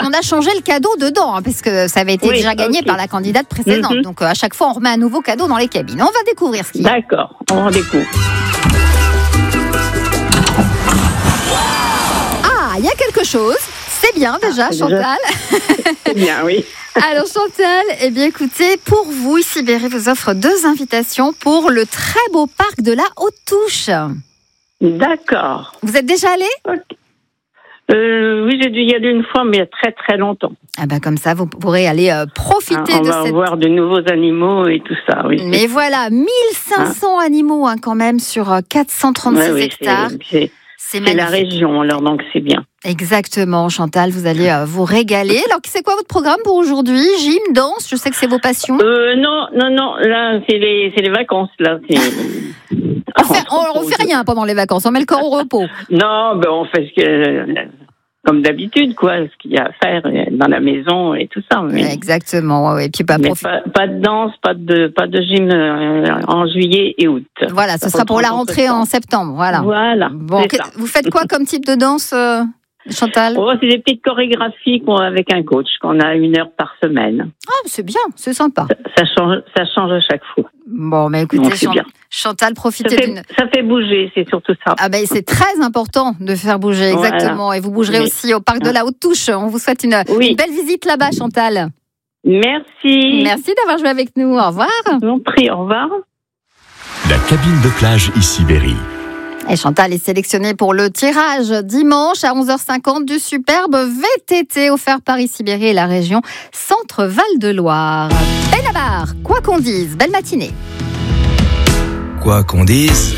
on a changé le cadeau dedans, parce que ça avait été déjà gagné par la candidate précédente. Donc à chaque fois, on remet un nouveau cadeau dans les cabines. On va découvrir ce qu'il y a. D'accord, on découvre. Ah, il y a quelque chose. C'est bien déjà, Chantal. C'est bien, oui. Alors Chantal, eh bien écoutez, pour vous, ici Berry vous offre 2 invitations pour le très beau parc de la Haute-Touche. D'accord. Vous êtes déjà allé ? Oui, j'ai dû y aller une fois, mais il y a très très longtemps. Ah ben comme ça, vous pourrez aller profiter on va voir de nouveaux animaux et tout ça, oui. Mais voilà, 1500 animaux quand même sur 436 hectares. C'est la région, alors donc c'est bien. Exactement, Chantal, vous allez vous régaler. Alors, c'est quoi votre programme pour aujourd'hui ? Gym, danse, je sais que c'est vos passions. Non, là, c'est les vacances, là. On fait rien pendant les vacances, on met le corps au repos. Non, on fait comme d'habitude, ce qu'il y a à faire dans la maison et tout ça. Mais... Exactement, et puis pas de danse, pas de gym en juillet et août. Voilà, ce sera pour la rentrée en septembre, voilà. Bon, vous faites quoi comme type de danse, Chantal ? C'est des petites chorégraphies avec un coach qu'on a 1 heure par semaine. Ah, c'est bien, c'est sympa. Ça change à chaque fois. Bon, mais écoutez, Chantal, profitez d'une... Ça fait bouger, c'est surtout ça. Ah ben, c'est très important de faire bouger, exactement. Voilà. Et vous bougerez aussi au parc de la Haute-Touche. On vous souhaite une belle visite là-bas, Chantal. Merci. Merci d'avoir joué avec nous. Au revoir. Je vous en prie, au revoir. La cabine de plage ici Berry. Et Chantal est sélectionnée pour le tirage dimanche à 11h50 du superbe VTT offert par ici Berry et la région Centre-Val de Loire. Benabar, quoi qu'on dise, belle matinée. Quoi qu'on dise.